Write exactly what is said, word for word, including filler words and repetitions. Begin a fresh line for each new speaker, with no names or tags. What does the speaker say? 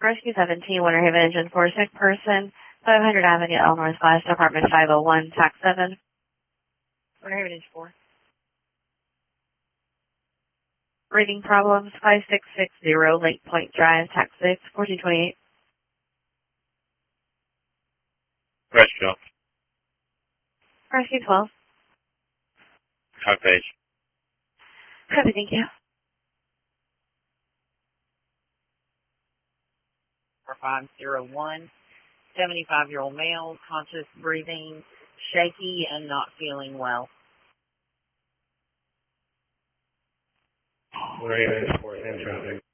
Rescue seventeen, Winter Haven Engine four, sick person, five hundred Avenue, L North Flash, Department five oh one, Tax seven. Winter Haven Engine four. Reading problems, five six six zero, Lake Point Drive, Tax six, fourteen twenty-eight.
Rescue.
Rescue twelve.
High page.
Copy, thank you.
five zero one, seventy-five-year-old male, conscious breathing, shaky, and not feeling well.
Winter Haven Engine four, same traffic.